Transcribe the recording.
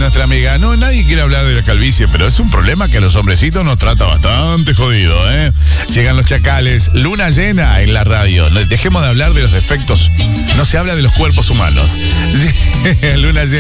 nuestra amiga, no, nadie quiere hablar de la calvicie, pero es un problema que a los hombrecitos nos trata bastante jodido, ¿eh? Llegan los chacales, luna llena en la radio. Dejemos de hablar de los defectos. No se habla de los cuerpos humanos. Luna llena.